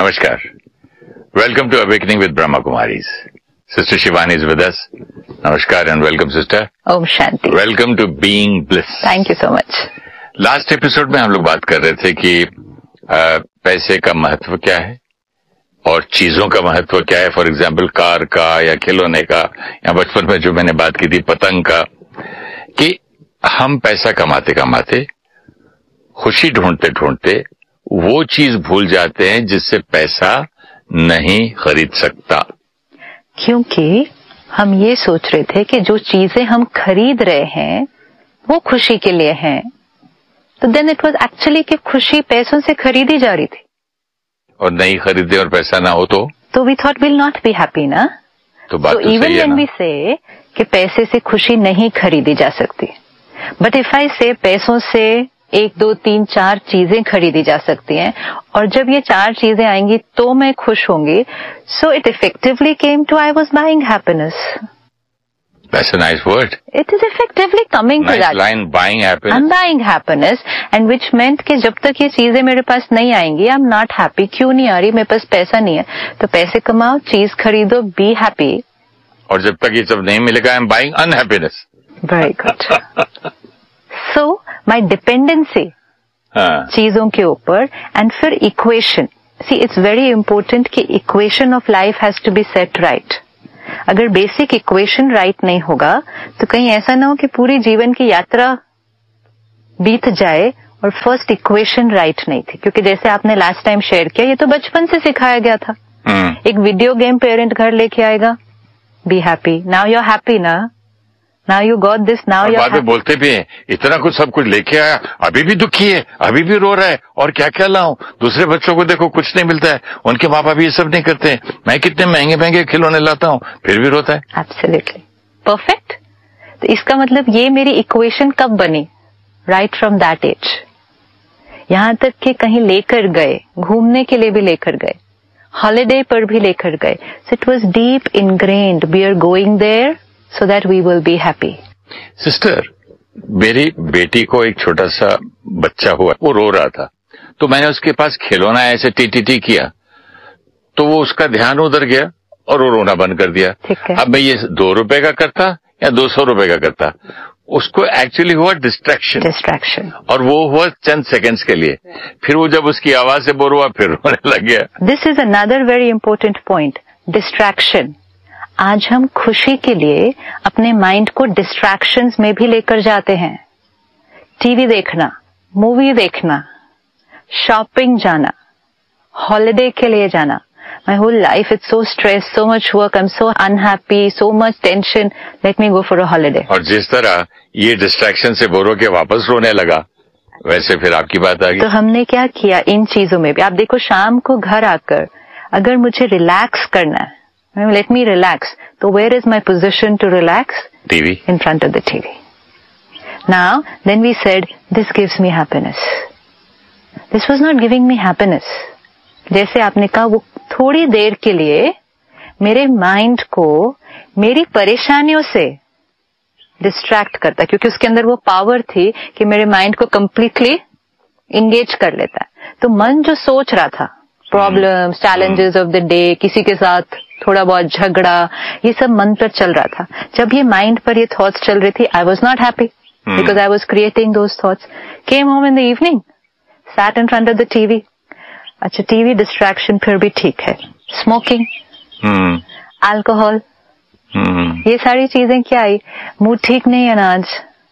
Namaskar. Welcome to Awakening with Brahma Kumaris. Sister Shivani is with us. Namaskar and welcome, sister. Om Shanti. Welcome to Being Bliss. Thank you so much. Last episode में हम लोग बात कर रहे थे कि पैसे का महत्व क्या है और चीजों का महत्व क्या है. फॉर एग्जाम्पल कार का या खिलौने का, या बचपन में जो मैंने बात की थी पतंग का, कि हम पैसा कमाते कमाते, खुशी ढूंढते ढूंढते वो चीज भूल जाते हैं जिससे पैसा नहीं खरीद सकता. क्योंकि हम ये सोच रहे थे कि जो चीजें हम खरीद रहे हैं वो खुशी के लिए हैं, तो देन इट वाज एक्चुअली कि खुशी पैसों से खरीदी जा रही थी, और नहीं खरीदे और पैसा ना हो तो we thought will not be happy ना. तो बात तो इवन व्हेन वी से कि पैसे से खुशी नहीं खरीदी जा सकती, बट इफ आई से पैसों से 1, 2, 3, 4 चीजें खरीदी जा सकती हैं, और जब ये 4 चीजें आएंगी तो मैं खुश होंगी. So it effectively came to I was buying happiness. That's a nice word. It is effectively coming to that. Line, buying happiness. I'm buying happiness, and which meant कि जब तक ये चीजें मेरे पास नहीं आएंगी, I'm not happy. क्यों नहीं आ रही? मेरे पास पैसा नहीं है, तो पैसे कमाओ, चीज खरीदो, be happy. और जब तक ये सब नहीं मिलेगा, I'm buying unhappiness. Very good. So my dependency चीजों के ऊपर, and फिर equation. See, it's very important कि equation of life has to be set right. अगर बेसिक इक्वेशन राइट नहीं होगा तो कहीं ऐसा ना हो कि पूरी जीवन की यात्रा बीत जाए और फर्स्ट इक्वेशन राइट नहीं थी. क्योंकि जैसे आपने लास्ट टाइम शेयर किया, ये तो बचपन से सिखाया गया था. एक वीडियो गेम पेरेंट घर लेके आएगा, be happy, now you are happy ना, now you got this, now you बाद में बोलते भी हैं, इतना कुछ सब कुछ लेके आया, अभी भी दुखी है, अभी भी रो रहा है, और क्या क्या लाऊं. दूसरे बच्चों को देखो कुछ नहीं मिलता है, उनके माँ बाप ये सब नहीं करते हैं, मैं कितने महंगे महंगे खिलौने लाता हूँ, फिर भी रोता है. Absolutely perfect. तो इसका मतलब ये मेरी इक्वेशन कब बनी? Right from that as. यहां तक कि कहीं लेकर गए, घूमने के लिए भी लेकर गए, हॉलिडे पर भी लेकर गए. So it was deep ingrained, we are going there so that we will be happy. Sister, मेरी बेटी को एक छोटा सा बच्चा हुआ, वो रो रहा था, तो मैंने उसके पास खिलौना ऐसे टी किया, तो वो उसका ध्यान उधर गया और वो रोना बंद कर दिया. अब मैं ये 2 रुपए का करता या 200 रुपए का करता, उसको एक्चुअली हुआ डिस्ट्रैक्शन, और वो हुआ चंद सेकंड्स के लिए. फिर वो जब उसकी आवाज से बोर हुआ, फिर रोने लग गया. This is another very important point, distraction. आज हम खुशी के लिए अपने माइंड को डिस्ट्रैक्शंस में भी लेकर जाते हैं. टीवी देखना, मूवी देखना, शॉपिंग जाना, हॉलिडे के लिए जाना. My whole life it's so stress, so much work, I am so unhappy, so much tension, let me go for a holiday. और जिस तरह ये डिस्ट्रैक्शन से बोर होके वापस रोने लगा, वैसे फिर आपकी बात आ गई. तो हमने क्या किया इन चीजों में भी? आप देखो, शाम को घर आकर अगर मुझे रिलैक्स करना है, let me relax. So where is my position to relax? TV. In front of the TV. Now, then we said, this gives me happiness. This was not giving me happiness. जैसे आपने कहा, वो थोड़ी देर के लिए मेरे माइंड को मेरी परेशानियों से डिस्ट्रैक्ट करता, क्योंकि उसके अंदर वो पावर थी कि मेरे माइंड को कंप्लीटली इंगेज कर लेता. तो मन जो सोच रहा था, problems, challenges of the day, किसी के साथ थोड़ा बहुत झगड़ा, ये सब मन पर चल रहा था. जब ये माइंड पर ये थॉट्स चल रही थी, I was not happy because I was creating those thoughts. Came home in the evening, sat in front of the TV. अच्छा, टीवी डिस्ट्रैक्शन फिर भी ठीक है. स्मोकिंग, अल्कोहल, ये सारी चीजें क्या आई? मूड ठीक नहीं है ना आज,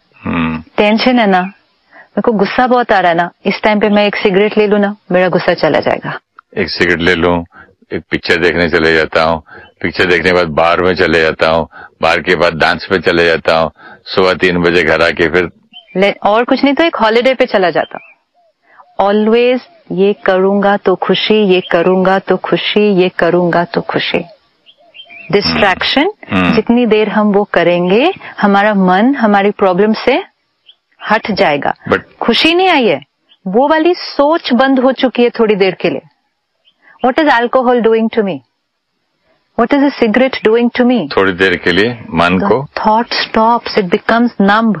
टेंशन है ना, मेरे को गुस्सा बहुत आ रहा है ना, इस टाइम पे मैं एक सिगरेट ले लूं ना, मेरा गुस्सा चला जाएगा. एक सिगरेट ले लूं, एक पिक्चर देखने चले जाता हूँ, पिक्चर देखने के बाद बार में चले जाता हूँ, बार के बाद डांस पे चले जाता हूँ, सुबह 3 बजे घर आके फिर और कुछ नहीं तो एक हॉलिडे पे चला जाता हूँ. ऑलवेज ये करूंगा तो खुशी, ये करूंगा तो खुशी, ये करूंगा तो खुशी. डिस्ट्रैक्शन जितनी देर हम वो करेंगे, हमारा मन हमारी प्रॉब्लम से हट जाएगा. खुशी नहीं आई है, वो वाली सोच बंद हो चुकी है थोड़ी देर के लिए. What is alcohol doing to me? What is a cigarette doing to me? थोड़ी देर के लिए मन को. Thought stops, it becomes numb.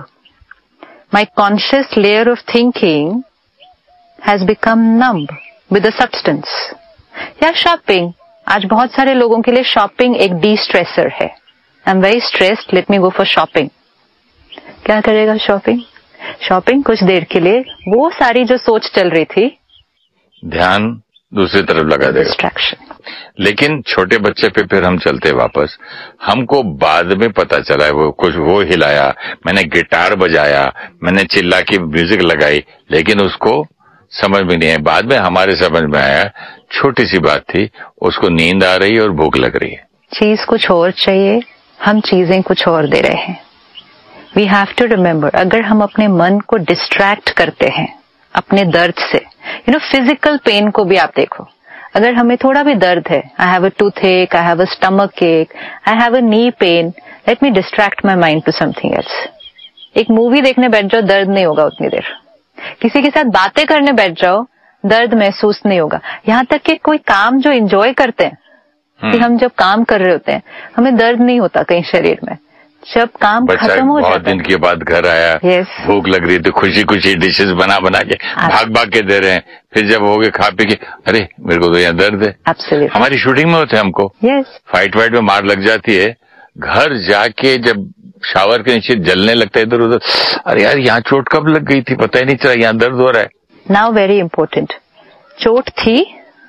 My conscious layer of thinking has become numb with the substance. या शॉपिंग। आज बहुत सारे लोगों के लिए शॉपिंग एक डी स्ट्रेसर है। I am very stressed, let me go for shopping. क्या करेगा शॉपिंग? शॉपिंग कुछ देर के लिए वो सारी जो सोच चल रही थी, ध्यान दूसरी तरफ लगा देगा, डिस्ट्रैक्शन। लेकिन छोटे बच्चे पे फिर हम चलते वापस, हमको बाद में पता चला वो कुछ वो हिलाया, मैंने गिटार बजाया, मैंने चिल्ला की म्यूजिक लगाई, लेकिन उसको समझ में नहीं आया। बाद में हमारे समझ में आया छोटी सी बात थी, उसको नींद आ रही है और भूख लग रही है। चीज कुछ और चाहिए, हम चीजें कुछ और दे रहे हैं। वी हैव टू रिमेम्बर, अगर हम अपने मन को डिस्ट्रैक्ट करते हैं अपने दर्द से, फिजिकल पेन को भी आप देखो, अगर हमें थोड़ा भी दर्द है, आई हैव अ टूथ एक, आई हैव अ स्टमक एक, I have a knee pain, let me distract my mind to something else. एक मूवी देखने बैठ जाओ, दर्द नहीं होगा उतनी देर। किसी के साथ बातें करने बैठ जाओ, दर्द महसूस नहीं होगा। यहाँ तक कि कोई काम जो एंजॉय करते हैं, कि हम जब काम कर रहे होते हैं हमें दर्द नहीं होता कहीं शरीर में। जब काम खत्म हो जाता है, बहुत दिन के बाद घर आया, भूख लग रही थी, खुशी खुशी डिशेस बना के भाग भाग के दे रहे हैं, फिर जब हो गए खा पी के, अरे मेरे को तो यहाँ दर्द है। Absolutely. हमारी शूटिंग में होते हैं हमको, फाइट वाइट में मार लग जाती है, घर जाके जब शावर के नीचे जलने लगता है इधर उधर, अरे यार यहाँ चोट कब लग गई थी पता ही नहीं चला, यहाँ दर्द हो रहा है। नाउ वेरी इंपॉर्टेंट, चोट थी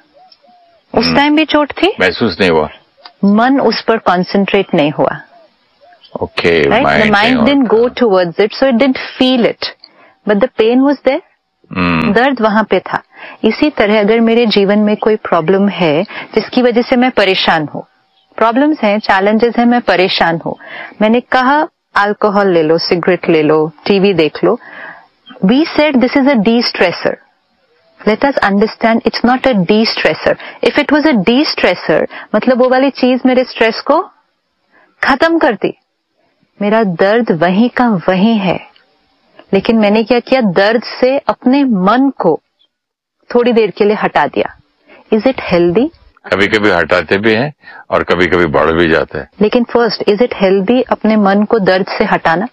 उस टाइम भी चोट थी, महसूस नहीं हुआ, मन उस पर कॉन्सेंट्रेट नहीं हुआ। Okay, right? The mind didn't go towards it, so it didn't feel it, but the pain was there. दर्द वहां पे था। इसी तरह अगर मेरे जीवन में कोई प्रॉब्लम है जिसकी वजह से मैं परेशान हूँ, प्रॉब्लम्स हैं, चैलेंजेस हैं, मैं परेशान हूँ, मैंने कहा अल्कोहल ले लो, सिगरेट ले लो, टीवी देख लो, we said this is a de-stressor. Let us understand it's not a de-stressor. If it was a de-stressor, मतलब वो वाली चीज मेरे स्ट्रेस को खत्म करती, मेरा दर्द वहीं का वहीं है। लेकिन मैंने क्या किया, दर्द से अपने मन को थोड़ी देर के लिए हटा दिया। Is it healthy? कभी कभी हटाते भी हैं और कभी कभी बढ़ भी जाता है। लेकिन फर्स्ट, इज इट हेल्दी अपने मन को दर्द से हटाना?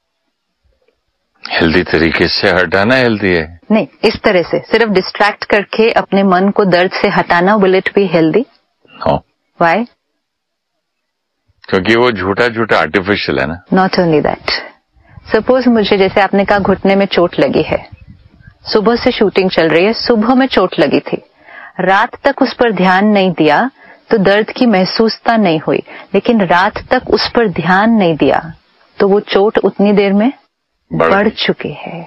हेल्दी तरीके से हटाना हेल्दी है। नहीं, इस तरह से सिर्फ डिस्ट्रैक्ट करके अपने मन को दर्द से हटाना, will it be healthy? No. Why? क्योंकि वो झूठा झूठा आर्टिफिशियल है ना। नॉट ओनली दैट, सपोज मुझे, जैसे आपने कहा घुटने में चोट लगी है, सुबह से शूटिंग चल रही है, सुबह में चोट लगी थी, रात तक उस पर ध्यान नहीं दिया तो दर्द की महसूसता नहीं हुई, लेकिन रात तक उस पर ध्यान नहीं दिया तो वो चोट उतनी देर में बढ़ चुकी है।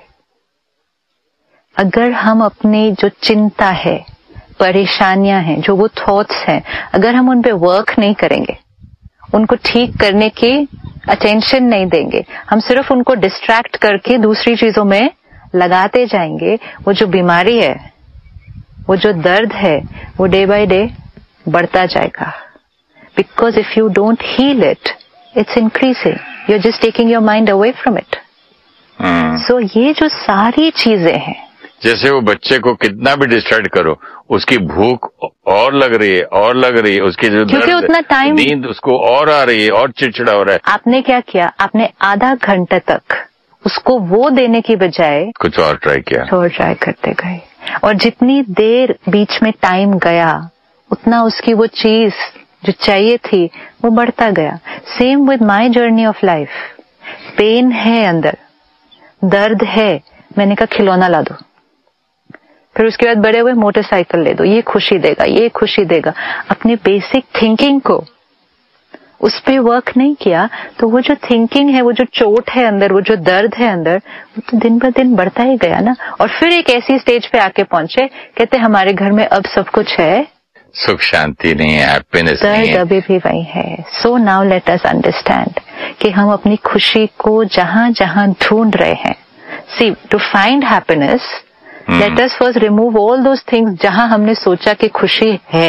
अगर हम अपनी जो चिंता है, परेशानियां हैं, जो वो थॉट्स हैं, अगर हम उन पे वर्क नहीं करेंगे, उनको ठीक करने की अटेंशन नहीं देंगे, हम सिर्फ उनको डिस्ट्रैक्ट करके दूसरी चीजों में लगाते जाएंगे, वो जो बीमारी है, वो जो दर्द है, वो डे बाय डे बढ़ता जाएगा। Because if you don't heal it, it's increasing, you are just taking your mind away from it. सो ये जो सारी चीजें हैं, जैसे वो बच्चे को कितना भी डिस्ट्रैक्ट करो, उसकी भूख और लग रही है और लग रही है, उसकी जो क्योंकि उतना टाइम, नींद उसको और आ रही है और चिड़चिड़ा हो रहा है। आपने क्या किया, आपने आधा घंटे तक उसको वो देने की बजाय कुछ और ट्राई किया, और ट्राई करते गए, और जितनी देर बीच में टाइम गया उतना उसकी वो चीज जो चाहिए थी वो बढ़ता गया। Same with my journey of life. Pen है अंदर, दर्द है, मैंने कहा खिलौना ला दो, फिर उसके बाद बड़े हुए मोटरसाइकिल ले दो, ये खुशी देगा, ये खुशी देगा। अपने बेसिक थिंकिंग को उस पे वर्क नहीं किया तो वो जो थिंकिंग है, वो जो चोट है अंदर, वो जो दर्द है अंदर, वो तो दिन ब दिन बढ़ता ही गया ना। और फिर एक ऐसी स्टेज पे आके पहुंचे, कहते हमारे घर में अब सब कुछ है, सुख शांति नहीं है, हैप्पीनेस नहीं है, दर्द अभी भी वही है। So now let us understand कि हम अपनी खुशी को जहां जहां ढूंढ रहे हैं, सी to find happiness, let us first remove all those things जहां हमने सोचा कि खुशी है।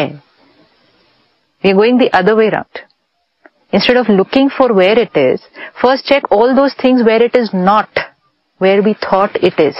We are going the other way around. Instead of looking for where it is, first check all those things where it is not, where we thought it is.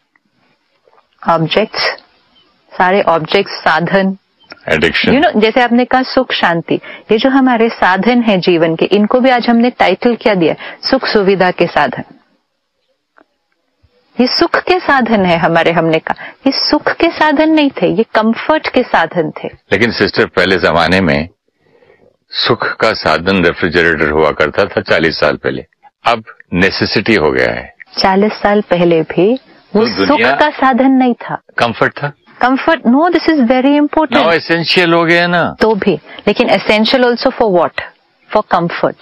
Objects, सारे objects, साधन, addiction, जैसे आपने कहा सुख शांति, ये जो हमारे साधन हैं जीवन के, इनको भी आज हमने टाइटल क्या दिया, सुख सुविधा के साधन। ये सुख के साधन है हमारे, हमने कहा ये सुख के साधन नहीं थे, ये कंफर्ट के साधन थे। लेकिन सिस्टर पहले जमाने में सुख का साधन रेफ्रिजरेटर हुआ करता था 40 साल पहले, अब नेसेसिटी हो गया है। 40 साल पहले भी वो सुख का साधन नहीं था, कंफर्ट था। Comfort, no, this is very important. Now essential हो गया ना, तो भी, लेकिन essential also for what? For comfort.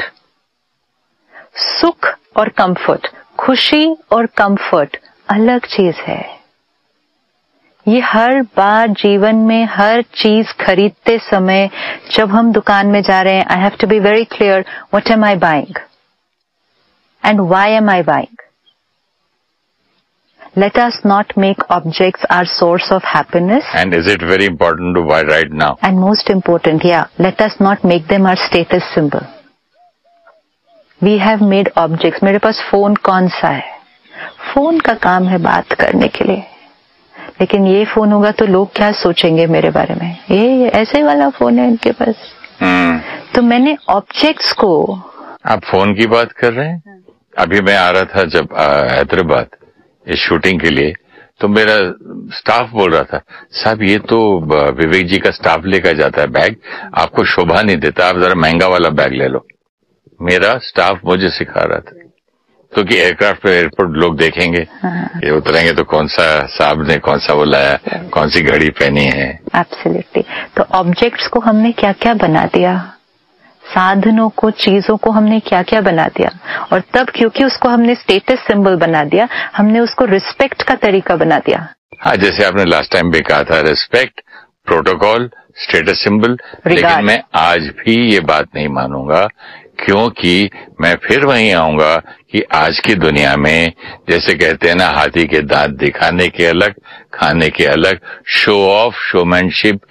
सुख और कंफर्ट, खुशी और कंफर्ट अलग चीज है। ये हर बार जीवन में हर चीज खरीदते समय जब हम दुकान में जा रहे हैं, I have to be very clear, what am I buying and why am I buying? Let us not make objects our source of happiness. And is it very important to buy right now? And most important, yeah, let us not make them our status symbol. We have made objects. मेरे पास phone कौन सा है? Phone का काम है बात करने के लिए, लेकिन ये फोन होगा तो लोग क्या सोचेंगे मेरे बारे में? ये ऐसे वाला फोन है इनके पास। तो मैंने ऑब्जेक्ट्स को, आप फोन की बात कर रहे हैं? अभी मैं आ रहा था जब हैदराबाद इस शूटिंग के लिए, तो मेरा स्टाफ बोल रहा था, साहब ये तो विवेक जी का स्टाफ लेकर जाता है बैग, आपको शोभा नहीं देता, आप जरा महंगा वाला बैग ले लो। मेरा स्टाफ मुझे सिखा रहा था, क्योंकि एयरक्राफ्ट पे एयरपोर्ट लोग देखेंगे, ये उतरेंगे तो कौन सा साहब ने कौन सा वो लाया, कौन सी घड़ी पहनी है। एब्सोल्युटली। तो ऑब्जेक्ट्स को हमने क्या क्या बना दिया, साधनों को, चीजों को हमने क्या क्या बना दिया, और तब क्योंकि उसको हमने स्टेटस सिंबल बना दिया, हमने उसको रिस्पेक्ट का तरीका बना दिया। हाँ, जैसे आपने लास्ट टाइम भी कहा था, रिस्पेक्ट, प्रोटोकॉल, स्टेटस सिंबल। लेकिन मैं आज भी ये बात नहीं मानूंगा, क्योंकि मैं फिर वहीं आऊंगा कि आज की दुनिया में जैसे कहते हैं ना, हाथी के दांत दिखाने के अलग, खाने के अलग, शो ऑफ, शोमैनशिप